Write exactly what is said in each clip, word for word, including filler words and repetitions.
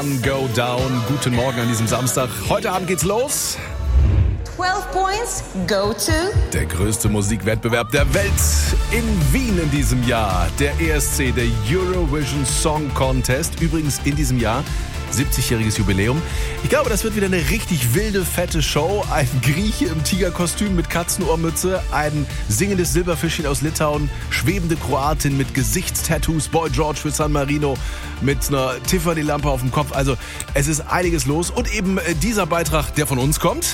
Go Down. Guten Morgen an diesem Samstag. Heute Abend geht's los. zwölf points go to Der größte Musikwettbewerb der Welt in Wien in diesem Jahr. Der E S C, der Eurovision Song Contest. Übrigens in diesem Jahr siebzigjähriges Jubiläum. Ich glaube, das wird wieder eine richtig wilde, fette Show. Ein Grieche im Tigerkostüm mit Katzenohrmütze, ein singendes Silberfischchen aus Litauen, schwebende Kroatin mit Gesichtstattoos, Boy George für San Marino mit einer Tiffany-Lampe auf dem Kopf. Also es ist einiges los. Und eben dieser Beitrag, der von uns kommt.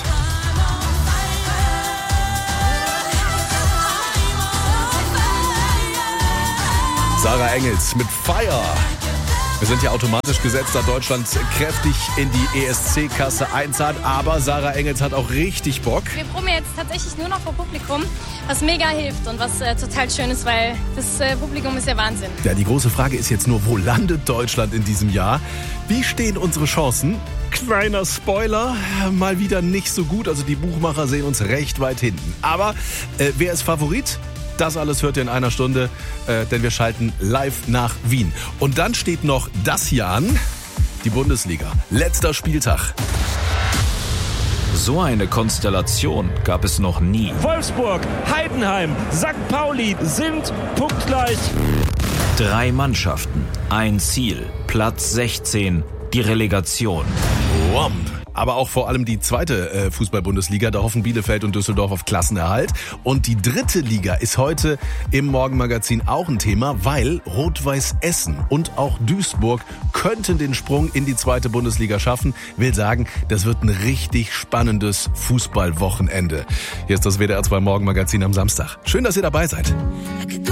Sarah Engels mit Fire. Wir sind ja automatisch gesetzt, da Deutschland kräftig in die E S C-Kasse einzahlt. Aber Sarah Engels hat auch richtig Bock. Wir proben jetzt tatsächlich nur noch vor Publikum, was mega hilft und was äh, total schön ist, weil das äh, Publikum ist ja Wahnsinn. Ja, die große Frage ist jetzt nur, wo landet Deutschland in diesem Jahr? Wie stehen unsere Chancen? Kleiner Spoiler, mal wieder nicht so gut. Also die Buchmacher sehen uns recht weit hinten. Aber äh, wer ist Favorit? Das alles hört ihr in einer Stunde, äh, denn wir schalten live nach Wien. Und dann steht noch das hier an, die Bundesliga. Letzter Spieltag. So eine Konstellation gab es noch nie. Wolfsburg, Heidenheim, Sankt Pauli sind punktgleich. Drei Mannschaften, ein Ziel, Platz sechzehn, die Relegation. Womp. Aber auch vor allem die zweite äh, Fußball-Bundesliga, da hoffen Bielefeld und Düsseldorf auf Klassenerhalt. Und die dritte Liga ist heute im Morgenmagazin auch ein Thema, weil Rot-Weiß Essen und auch Duisburg könnten den Sprung in die zweite Bundesliga schaffen. Will sagen, das wird ein richtig spannendes Fußballwochenende. Hier ist das W D R zwei Morgenmagazin am Samstag. Schön, dass ihr dabei seid.